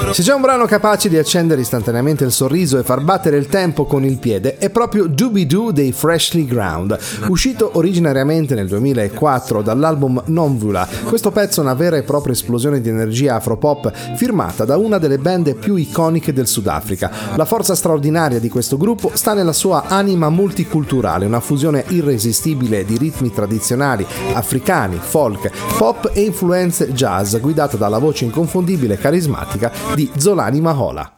Se c'è un brano capace di accendere istantaneamente il sorriso e far battere il tempo con il piede, è proprio Doobie-Doo dei Freshly Ground, uscito originariamente nel 2004 dall'album Non Vula. Questo pezzo è una vera e propria esplosione di energia afropop firmata da una delle band più iconiche del Sudafrica. La forza straordinaria di questo gruppo sta nella sua anima multiculturale, una fusione irresistibile di ritmi tradizionali, africani, folk, pop e influenze jazz, guidata dalla voce inconfondibile e carismatica di Zolani Mahola.